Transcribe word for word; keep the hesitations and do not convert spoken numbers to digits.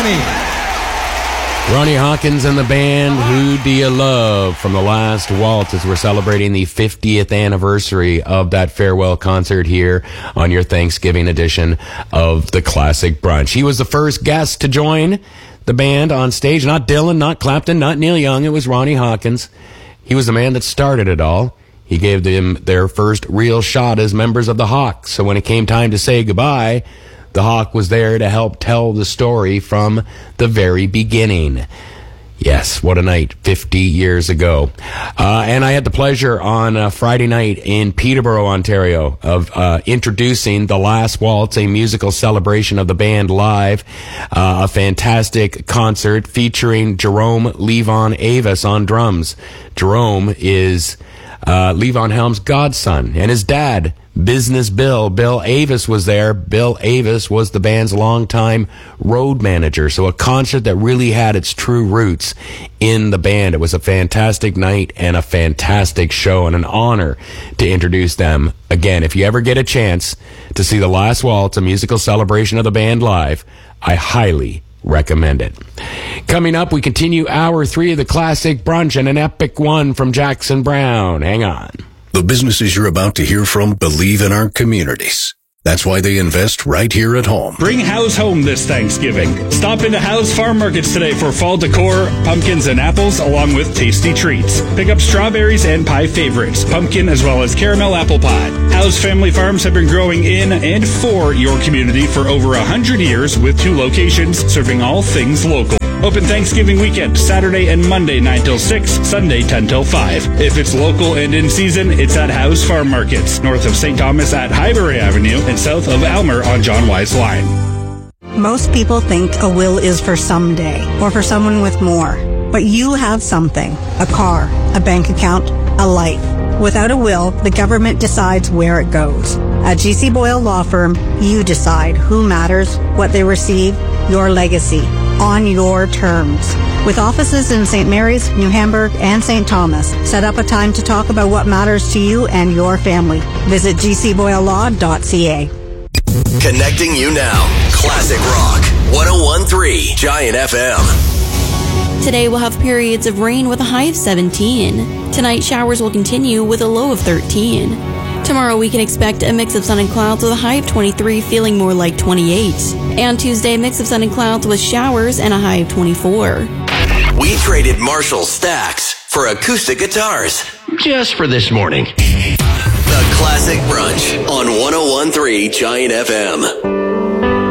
Ronnie. Ronnie Hawkins and the band, Who Do You Love, from The Last Waltz, as we're celebrating the fiftieth anniversary of that farewell concert here on your Thanksgiving edition of the Classic Brunch. He was the first guest to join the band on stage. Not Dylan, not Clapton, not Neil Young. It was Ronnie Hawkins. He was the man that started it all. He gave them their first real shot as members of the Hawk. So when it came time to say goodbye, the Hawk was there to help tell the story from the very beginning. Yes, what a night, fifty years ago. Uh, and I had the pleasure on uh, Friday night in Peterborough, Ontario, of uh, introducing The Last Waltz, a musical celebration of the band live. Uh, a fantastic concert featuring Jerome Levon Avis on drums. Jerome is uh, Levon Helm's godson, and his dad, Business Bill. Bill Avis was there. Bill Avis was the band's longtime road manager. So a concert that really had its true roots in the band. It was a fantastic night and a fantastic show, and an honor to introduce them again. If you ever get a chance to see The Last Waltz, a musical celebration of the band live, I highly recommend it. Coming up, we continue hour three of the Classic Brunch, and an epic one from Jackson Browne. Hang on. The businesses you're about to hear from believe in our communities. That's why they invest right here at home. Bring Howe's home this Thanksgiving. Stop into Howe's Farm Markets today for fall decor, pumpkins and apples, along with tasty treats. Pick up strawberries and pie favorites, pumpkin as well as caramel apple pie. Howe's family farms have been growing in and for your community for over a hundred years, with two locations serving all things local. Open Thanksgiving weekend, Saturday and Monday nine till six, Sunday ten till five. If it's local and in season, it's at Howe's Farm Markets, north of Saint Thomas at Highbury Avenue and south of Almer on John Wise Line. Most people think a will is for someday or for someone with more. But you have something, a car, a bank account, a life. Without a will, the government decides where it goes. At G C Boyle Law Firm, you decide who matters, what they receive, your legacy, on your terms. With offices in Saint Mary's, New Hamburg, and Saint Thomas, set up a time to talk about what matters to you and your family. Visit g c boyle law dot c a. Connecting you now. Classic Rock. one oh one point three Giant F M. Today we'll have periods of rain with a high of seventeen. Tonight showers will continue with a low of thirteen. Tomorrow we can expect a mix of sun and clouds with a high of twenty-three, feeling more like twenty-eight. And Tuesday, a mix of sun and clouds with showers and a high of twenty-four. We traded Marshall Stacks for acoustic guitars just for this morning. The Classic Brunch on one oh one point three Giant F M.